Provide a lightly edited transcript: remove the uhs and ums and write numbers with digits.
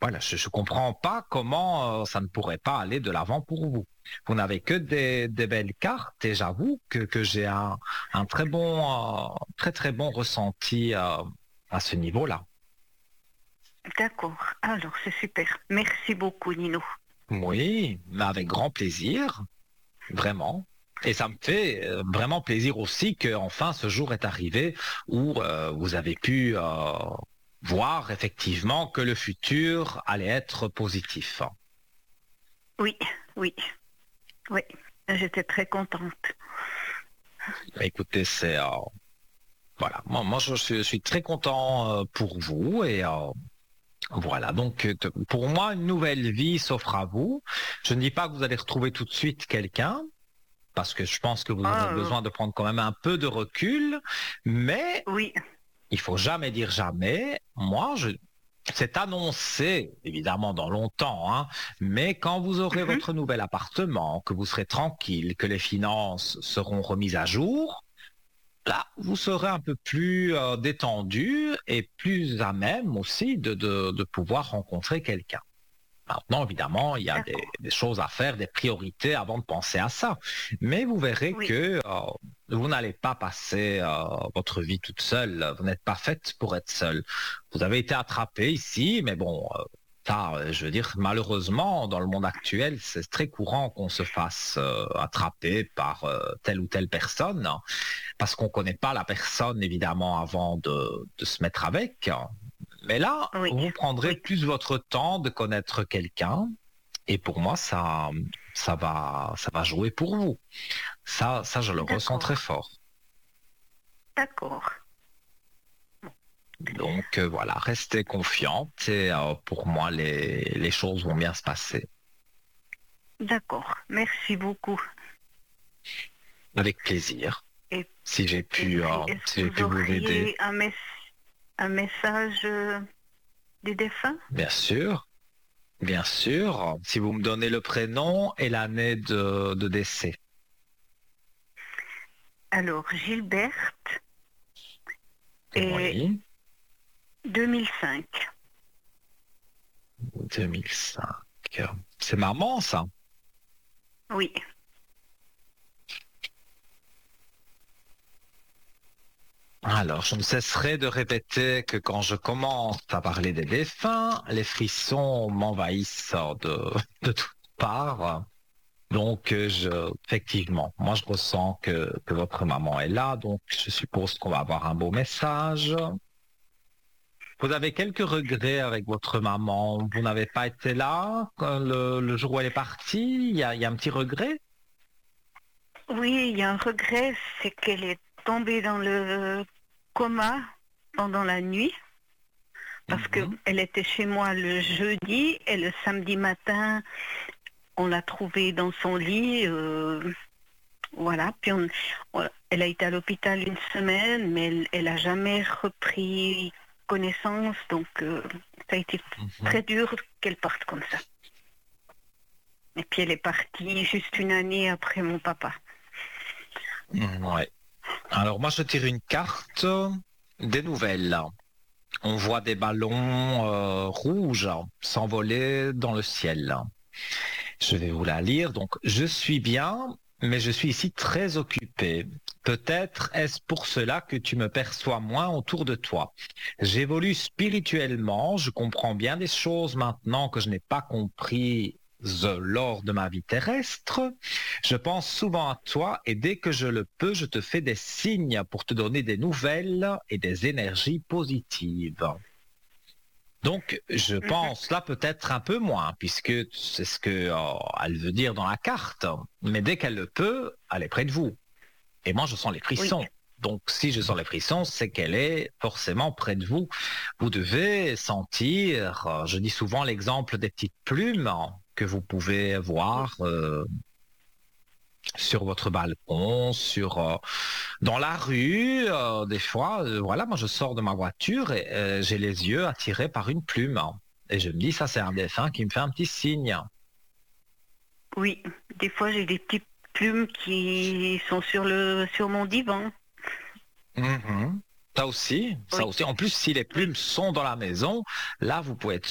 voilà, je comprends pas comment ça ne pourrait pas aller de l'avant pour vous. Vous n'avez que des belles cartes et j'avoue que j'ai un très bon, très très bon ressenti à ce niveau-là. D'accord. Alors, c'est super. Merci beaucoup, Nino. Oui, mais avec grand plaisir, vraiment. Et ça me fait vraiment plaisir aussi que enfin ce jour est arrivé où vous avez pu voir effectivement que le futur allait être positif. Oui, oui, oui. J'étais très contente. Écoutez, c'est voilà, moi je suis très content pour vous et voilà. Donc pour moi une nouvelle vie s'offre à vous. Je ne dis pas que vous allez retrouver tout de suite quelqu'un parce que je pense que vous aurez Ah, besoin de prendre quand même un peu de recul, mais oui. il faut jamais dire jamais. C'est annoncé, évidemment, dans longtemps, hein, mais quand vous aurez Mhm. votre nouvel appartement, que vous serez tranquille, que les finances seront remises à jour, là, vous serez un peu plus détendu et plus à même aussi de pouvoir rencontrer quelqu'un. Maintenant, évidemment, il y a D'accord. des choses à faire, des priorités avant de penser à ça. Mais vous verrez Oui, que vous n'allez pas passer votre vie toute seule. Vous n'êtes pas faite pour être seule. Vous avez été attrapé ici, mais bon, ça, je veux dire, malheureusement, dans le monde actuel, c'est très courant qu'on se fasse attraper par telle ou telle personne, hein, parce qu'on ne connaît pas la personne, évidemment, avant de se mettre avec. Mais là, oui, vous prendrez oui. plus votre temps de connaître quelqu'un. Et pour moi, ça va jouer pour vous. Ça, je le ressens très D'accord. fort. D'accord. Donc voilà, restez confiante et pour moi, les choses vont bien se passer. D'accord. Merci beaucoup. Avec plaisir. Et, Si j'ai et pu, puis, est-ce si que j'ai vous pu vous aider, auriez un message des défunts? bien sûr. Bien sûr, si vous me donnez le prénom et l'année de décès. Alors, Gilberte et Oui, 2005. 2005. C'est marrant ça. Oui. Alors, je ne cesserai de répéter que quand je commence à parler des défunts, les frissons m'envahissent de toutes parts. Donc, effectivement, moi, je ressens que votre maman est là, donc je suppose qu'on va avoir un beau message. Vous avez quelques regrets avec votre maman. Vous n'avez pas été là le jour où elle est partie. Il y a un petit regret? Oui, il y a un regret, c'est qu'elle est tombée dans le coma pendant la nuit parce Mhm. qu'elle était chez moi le jeudi et le samedi matin, on l'a trouvée dans son lit. Voilà. Puis elle a été à l'hôpital une semaine, mais elle a jamais repris connaissance. Donc, ça a été Mhm. très dur qu'elle parte comme ça. Et puis, elle est partie juste une année après mon papa. Ouais. Alors moi je tire une carte des nouvelles. On voit des ballons rouges s'envoler dans le ciel. Je vais vous la lire. Donc je suis bien, mais je suis ici très occupé. Peut-être est-ce pour cela que tu me perçois moins autour de toi. J'évolue spirituellement, je comprends bien des choses maintenant que je n'ai pas compris lors de ma vie terrestre. Je pense souvent à toi et dès que je le peux, je te fais des signes pour te donner des nouvelles et des énergies positives. Donc, je Mhm. pense là peut-être un peu moins, puisque c'est ce que elle veut dire dans la carte. Mais dès qu'elle le peut, elle est près de vous. Et moi, je sens les Oui, frissons. Donc, si je sens les frissons, c'est qu'elle est forcément près de vous. Vous devez sentir, je dis souvent l'exemple des petites plumes que vous pouvez voir sur votre balcon, dans la rue, des fois, voilà, moi je sors de ma voiture et j'ai les yeux attirés par une plume. Et je me dis, ça c'est un défunt qui me fait un petit signe. oui. Des fois, j'ai des petites plumes qui sont sur mon divan. Mhm. Ça aussi, ça Oui, aussi. En plus, si les oui. plumes sont dans la maison, là, vous pouvez être